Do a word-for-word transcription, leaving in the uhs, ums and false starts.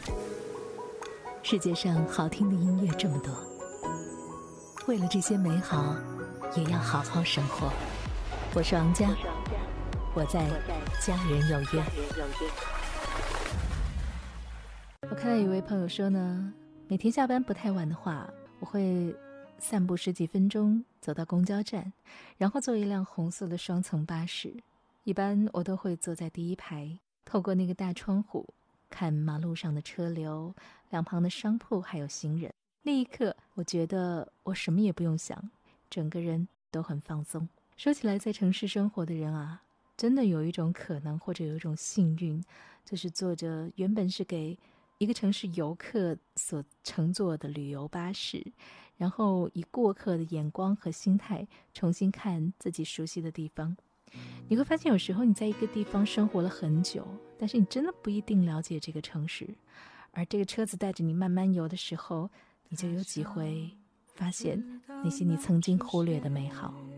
世界上好听的音乐这么多，为了这些美好，也要好好生活。我是王佳，我在家人有约。我看到有位朋友说呢，每天下班不太晚的话，我会散步十几分钟走到公交站，然后坐一辆红色的双层巴士。一般我都会坐在第一排，透过那个大窗户看马路上的车流，两旁的商铺还有行人。那一刻我觉得我什么也不用想，整个人都很放松。说起来，在城市生活的人啊，真的有一种可能，或者有一种幸运，就是坐着原本是给一个城市游客所乘坐的旅游巴士，然后以过客的眼光和心态重新看自己熟悉的地方。你会发现有时候你在一个地方生活了很久，但是你真的不一定了解这个城市，而这个车子带着你慢慢游的时候，你就有机会发现那些你曾经忽略的美好。